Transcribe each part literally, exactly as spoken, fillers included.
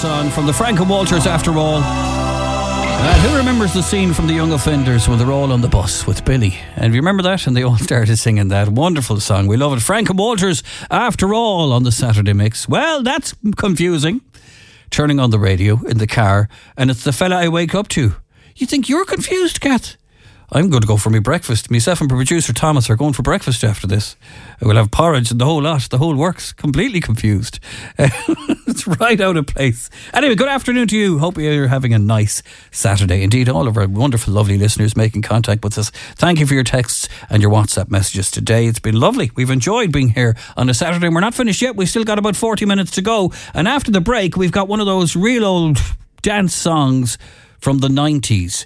song from the Frank and Walters After All. And who remembers the scene from The Young Offenders when they're all on the bus with Billy? And you remember that? And they all started singing that wonderful song. We love it. Frank and Walters After All on the Saturday Mix. Well, that's confusing. Turning on the radio in the car, and it's the fella I wake up to. You think you're confused, Kath? I'm going to go for my breakfast. Myself and producer Thomas are going for breakfast after this. We'll have porridge and the whole lot. The whole works. Completely confused. It's right out of place. Anyway, good afternoon to you. Hope you're having a nice Saturday. Indeed, all of our wonderful, lovely listeners making contact with us. Thank you for your texts and your WhatsApp messages today. It's been lovely. We've enjoyed being here on a Saturday. We're not finished yet. We've still got about forty minutes to go. And after the break, we've got one of those real old dance songs from the nineties.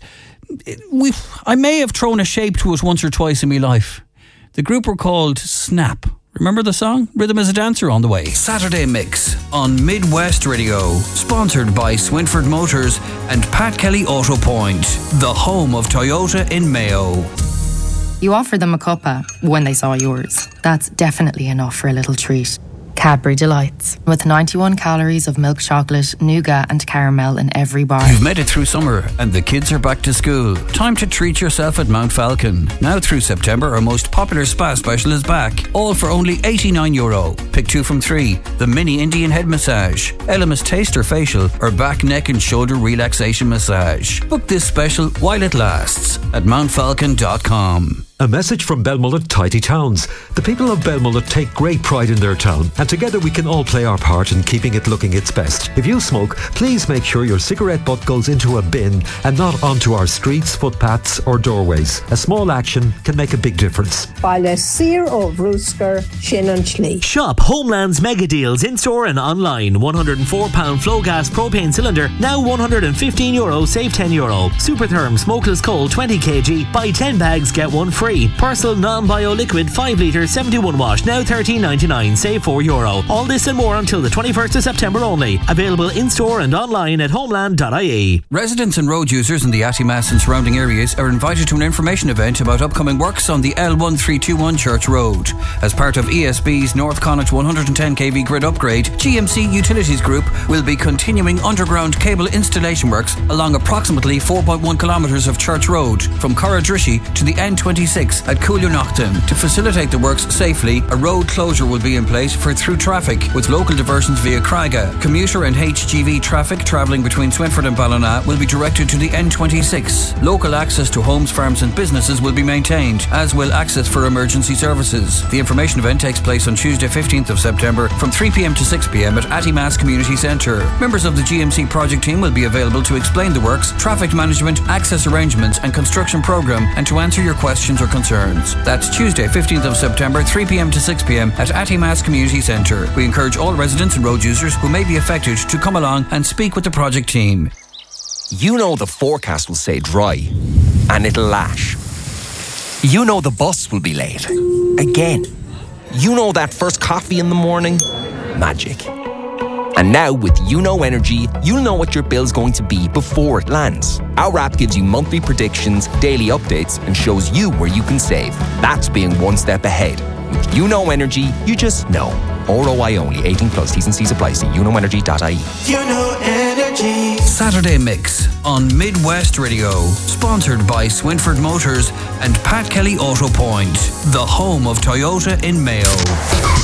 We, I may have thrown a shape to it once or twice in my life. The group were called Snap. Remember the song? Rhythm is a Dancer on the way. Saturday Mix on Midwest Radio. Sponsored by Swinford Motors and Pat Kelly Auto Point, the home of Toyota in Mayo. You offered them a cuppa when they saw yours. That's definitely enough for a little treat. Cadbury Delights, with ninety-one calories of milk chocolate, nougat and caramel in every bar. You've made it through summer and the kids are back to school. Time to treat yourself at Mount Falcon. Now through September, our most popular spa special is back. All for only eighty-nine euro. Pick two from three. The mini Indian head massage, Elemis taster facial, or back, neck and shoulder relaxation massage. Book this special while it lasts at mount falcon dot com. A message from Belmullet Tidy Towns. The people of Belmullet take great pride in their town, and together we can all play our part in keeping it looking its best. If you smoke, please make sure your cigarette butt goes into a bin and not onto our streets, footpaths or doorways. A small action can make a big difference. Baile Sir o Brewster, Shin and Schley. Shop Homeland's mega deals in-store and online. one hundred four pound flow gas propane cylinder, now one hundred fifteen euro, save ten euro. Supertherm smokeless coal twenty kilograms, buy ten bags, get one free. Persil non-bio liquid five litre seventy-one wash, now thirteen ninety-nine, save four euro. All this and more until the twenty-first of September only. Available in-store and online at homeland dot I E. Residents and road users in the Attimas and surrounding areas are invited to an information event about upcoming works on the L one three two one Church Road. As part of E S B's North Connacht one hundred ten k V grid upgrade, G M C Utilities Group will be continuing underground cable installation works along approximately four point one kilometres of Church Road from Corradrishy to the N twenty-six at Coolionaughton. To facilitate the works safely, a road closure will be in place for through traffic with local diversions via Craiga. Commuter and H G V traffic travelling between Swinford and Ballina will be directed to the N twenty-six. Local access to homes, farms and businesses will be maintained, as will access for emergency services. The information event takes place on Tuesday fifteenth of September from three p m to six p m at Attimas Community Centre. Members of the G M C project team will be available to explain the works, traffic management, access arrangements and construction programme, and to answer your questions or concerns. That's Tuesday fifteenth of September, three p m to six p m at Attimas Community Centre. We encourage all residents and road users who may be affected to come along and speak with the project team. You know the forecast will say dry and it'll lash. You know the bus will be late. Again. You know that first coffee in the morning? Magic. And now with YouKnow Energy, you'll know what your bill's going to be before it lands. Our app gives you monthly predictions, daily updates, and shows you where you can save. That's being one step ahead. With YouKnow Energy, you just know. R O I only, eighteen plus, T's and C's apply. See you know energy dot I E. YouKnow Energy. Saturday Mix on Midwest Radio. Sponsored by Swinford Motors and Pat Kelly Auto Point, the home of Toyota in Mayo.